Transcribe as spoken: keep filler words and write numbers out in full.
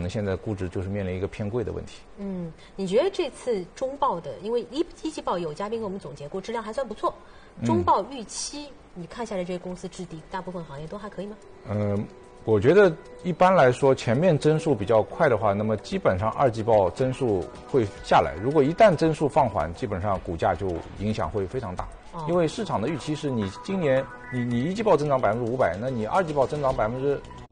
能现在估值就是面临一个偏贵的问题。 嗯，你觉得这次中报的，因为一一季报有嘉宾给我们总结过，质量还算不错。中报预期，嗯、你看下来这些公司质地，大部分行业都还可以吗？ 嗯、呃，我觉得一般来说，前面增速比较快的话，那么基本上二季报增速会下来。如果一旦增速放缓，基本上股价就影响会非常大。哦、因为市场的预期是你今年你你一季报增长百分之五百，那你二季报增长百分之